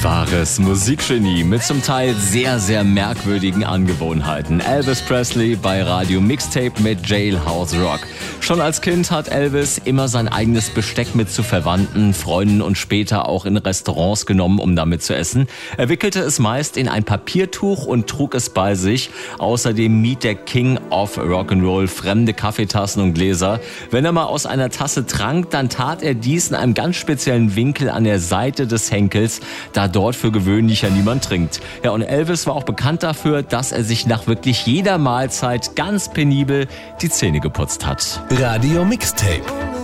Wahres Musikgenie mit zum Teil sehr, sehr merkwürdigen Angewohnheiten. Elvis Presley bei Radio Mixtape mit Jailhouse Rock. Schon als Kind hat Elvis immer sein eigenes Besteck mit zu Verwandten, Freunden und später auch in Restaurants genommen, um damit zu essen. Er wickelte es meist in ein Papiertuch und trug es bei sich. Außerdem mied der King of Rock'n'Roll fremde Kaffeetassen und Gläser. Wenn er mal aus einer Tasse trank, dann tat er dies in einem ganz speziellen Winkel an der Seite des Henkels, da dort für gewöhnlich ja niemand trinkt. Ja, und Elvis war auch bekannt dafür, dass er sich nach wirklich jeder Mahlzeit ganz penibel die Zähne geputzt hat. Radio Mixtape.